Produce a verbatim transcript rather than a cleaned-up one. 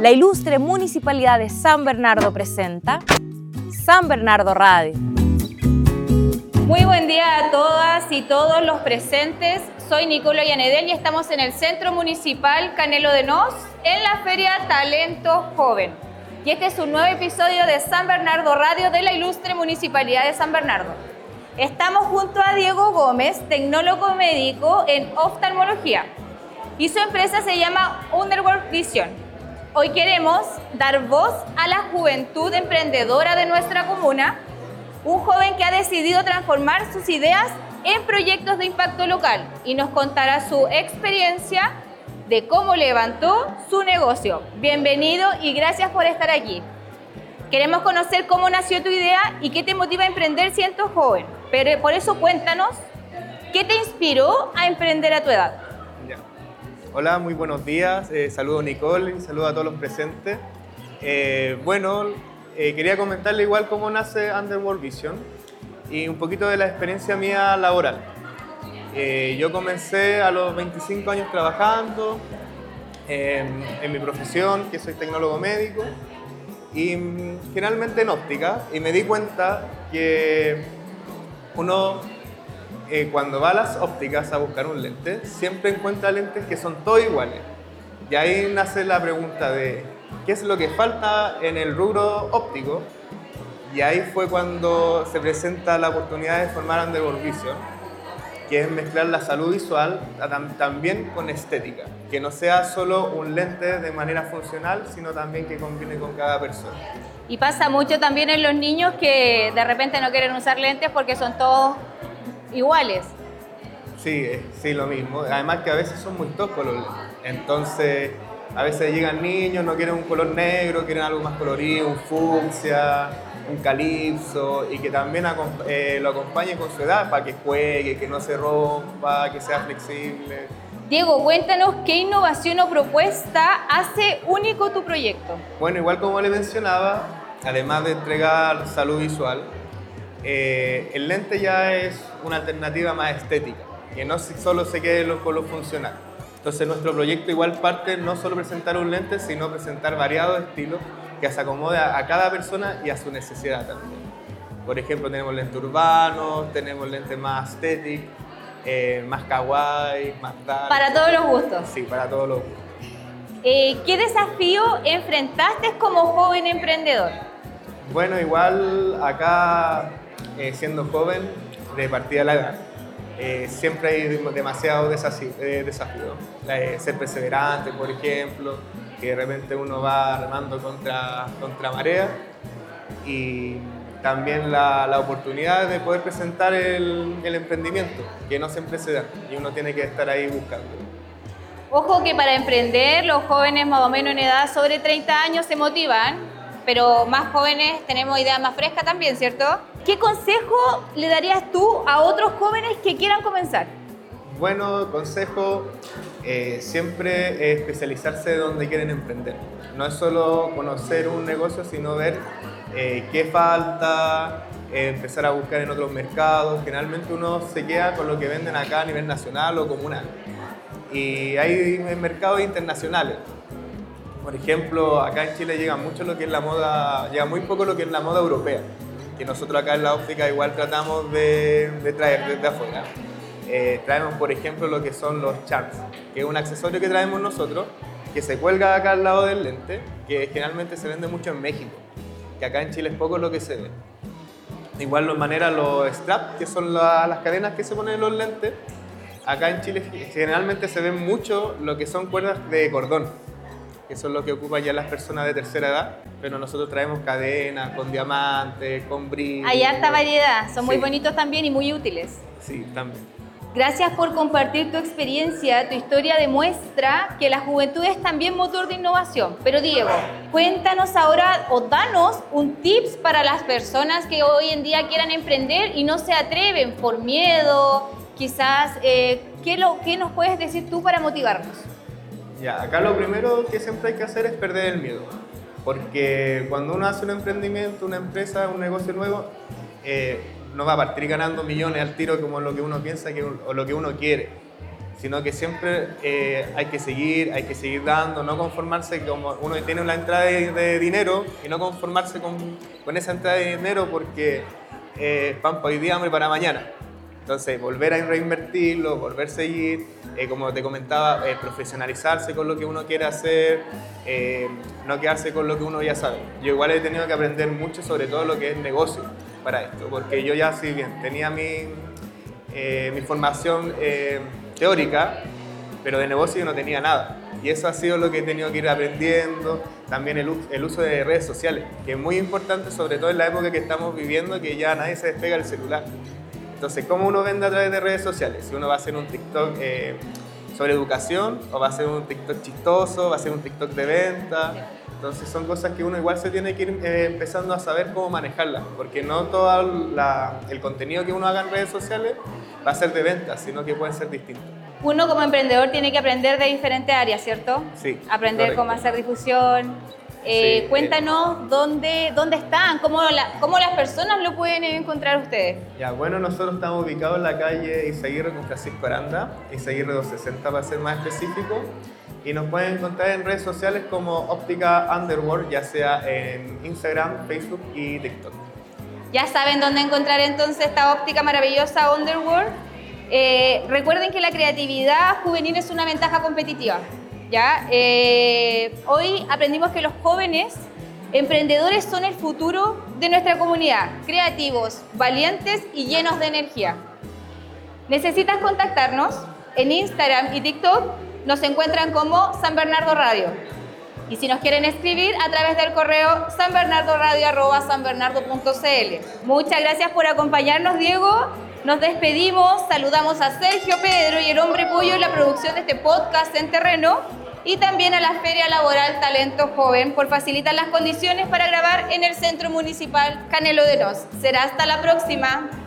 La ilustre Municipalidad de San Bernardo presenta San Bernardo Radio. Muy buen día a todas y todos los presentes. Soy Nicolo Yanedel y estamos en el Centro Municipal Canelo de Nos en la Feria Talento Joven. Y este es un nuevo episodio de San Bernardo Radio de la ilustre Municipalidad de San Bernardo. Estamos junto a Diego Gómez, tecnólogo médico en oftalmología, y su empresa se llama Underworld Vision. Hoy queremos dar voz a la juventud emprendedora de nuestra comuna, un joven que ha decidido transformar sus ideas en proyectos de impacto local y nos contará su experiencia de cómo levantó su negocio. Bienvenido y gracias por estar aquí. Queremos conocer cómo nació tu idea y qué te motiva a emprender siendo joven. Pero por eso cuéntanos, ¿qué te inspiró a emprender a tu edad? Ya. Hola, muy buenos días. Eh, saludo a Nicole y saludo a todos los presentes. Eh, bueno, eh, quería comentarle igual cómo nace Underworld Vision y un poquito de la experiencia mía laboral. Eh, yo comencé a los veinticinco años trabajando eh, en mi profesión, que soy tecnólogo médico, y generalmente en óptica, y me di cuenta que uno eh, cuando va a las ópticas a buscar un lente, siempre encuentra lentes que son todos iguales. Y ahí nace la pregunta de ¿qué es lo que falta en el rubro óptico? Y ahí fue cuando se presenta la oportunidad de formar Underworld Vision, que es mezclar la salud visual también con estética, que no sea solo un lente de manera funcional, sino también que combine con cada persona. Y pasa mucho también en los niños que de repente no quieren usar lentes porque son todos iguales. Sí, sí, lo mismo. Además que a veces son muy toscos los lentes. Entonces, a veces llegan niños, no quieren un color negro, quieren algo más colorido, un fucsia, un calipso, y que también eh, lo acompañe con su edad para que juegue, que no se rompa, que sea flexible. Diego, cuéntanos qué innovación o propuesta hace único tu proyecto. Bueno, igual como le mencionaba, además de entregar salud visual, eh, el lente ya es una alternativa más estética, que no solo se quede con lo funcional. Entonces nuestro proyecto igual parte no solo presentar un lente, sino presentar variados estilos que se acomode a cada persona y a su necesidad también. Por ejemplo, tenemos lentes urbanos, tenemos lentes más estéticos, eh, más kawaii, más dark. Para todos los gustos. Sí, para todos los gustos. Eh, ¿Qué desafío enfrentaste como joven emprendedor? Bueno, igual acá, eh, siendo joven, de partida la edad, eh, siempre hay demasiados desafíos. Eh, desafíos. Eh, ser perseverante, por ejemplo, que de repente uno va remando contra, contra marea, y también la, la oportunidad de poder presentar el, el emprendimiento, que no siempre se da, y uno tiene que estar ahí buscando. Ojo que para emprender los jóvenes más o menos en edad sobre treinta años se motivan, pero más jóvenes tenemos ideas más frescas también, ¿cierto? ¿Qué consejo le darías tú a otros jóvenes que quieran comenzar? Bueno, consejo, eh, siempre especializarse donde quieren emprender. No es solo conocer un negocio, sino ver eh, qué falta, eh, empezar a buscar en otros mercados. Generalmente uno se queda con lo que venden acá a nivel nacional o comunal. Y hay mercados internacionales. Por ejemplo, acá en Chile llega mucho lo que es la moda, llega muy poco lo que es la moda europea, que nosotros acá en la óptica igual tratamos de, de traer desde afuera. Eh, traemos, por ejemplo, lo que son los charms, que es un accesorio que traemos nosotros, que se cuelga acá al lado del lente, que generalmente se vende mucho en México, que acá en Chile es poco lo que se ve. Igual de manera los straps, que son la, las cadenas que se ponen en los lentes, acá en Chile generalmente se ven mucho lo que son cuerdas de cordón, que son lo que ocupan ya las personas de tercera edad, pero nosotros traemos cadenas con diamantes, con brillo. Hay harta variedad, son muy Sí. bonitos también y muy útiles. Sí, también. Gracias por compartir tu experiencia. Tu historia demuestra que la juventud es también motor de innovación. Pero Diego, cuéntanos ahora o danos un tips para las personas que hoy en día quieran emprender y no se atreven por miedo, quizás. Eh, ¿qué, lo, ¿Qué nos puedes decir tú para motivarnos? Ya, acá lo primero que siempre hay que hacer es perder el miedo. Porque cuando uno hace un emprendimiento, una empresa, un negocio nuevo, eh, no va a partir ganando millones al tiro como lo que uno piensa que, o lo que uno quiere, sino que siempre eh, hay que seguir, hay que seguir dando, no conformarse como uno tiene una entrada de, de dinero y no conformarse con, con esa entrada de dinero porque eh, pan para hoy día, hambre para mañana. Entonces, volver a reinvertirlo, volver a seguir, eh, como te comentaba, eh, profesionalizarse con lo que uno quiere hacer, eh, no quedarse con lo que uno ya sabe. Yo igual he tenido que aprender mucho sobre todo lo que es negocio para esto, porque yo ya, si bien tenía mi, eh, mi formación eh, teórica, pero de negocio yo no tenía nada. Y eso ha sido lo que he tenido que ir aprendiendo. También el, el uso de redes sociales, que es muy importante, sobre todo en la época que estamos viviendo, que ya nadie se despega del celular. Entonces, ¿cómo uno vende a través de redes sociales? Si uno va a hacer un TikTok eh, sobre educación, o va a hacer un TikTok chistoso, va a hacer un TikTok de venta. Entonces, son cosas que uno igual se tiene que ir eh, empezando a saber cómo manejarlas, porque no todo la, el contenido que uno haga en redes sociales va a ser de venta, sino que pueden ser distintos. Uno como emprendedor tiene que aprender de diferentes áreas, ¿cierto? Sí. Aprender correcto. cómo hacer difusión. Eh, Sí, cuéntanos eh. dónde, dónde están, cómo, la, cómo las personas lo pueden encontrar ustedes. Ya, bueno, nosotros estamos ubicados en la calle Izaguirre con Francisco Aranda, Izaguirre doscientos sesenta para ser más específico, y nos pueden encontrar en redes sociales como Óptica Underworld, ya sea en Instagram, Facebook y TikTok. Ya saben dónde encontrar entonces esta óptica maravillosa Underworld. Eh, recuerden que la creatividad juvenil es una ventaja competitiva. ¿Ya? Eh, hoy aprendimos que los jóvenes emprendedores son el futuro de nuestra comunidad, creativos, valientes y llenos de energía. ¿Necesitas contactarnos? En Instagram y TikTok nos encuentran como San Bernardo Radio. Y si nos quieren escribir, a través del correo sanbernardoradio arroba sanbernardo punto cl. Muchas gracias por acompañarnos, Diego. Nos despedimos, saludamos a Sergio, Pedro y el Hombre Pollo en la producción de este podcast en terreno, y también a la Feria Laboral Talento Joven por facilitar las condiciones para grabar en el Centro Municipal Canelo de Nos. Será hasta la próxima.